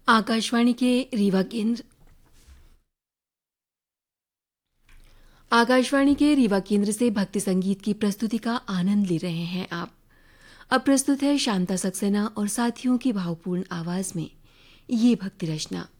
आकाशवाणी के रीवा केंद्र आकाशवाणी के रीवा केंद्र से भक्ति संगीत की प्रस्तुति का आनंद ले रहे हैं आप। अब प्रस्तुत है शांता सक्सेना और साथियों की भावपूर्ण आवाज में ये भक्ति रचना।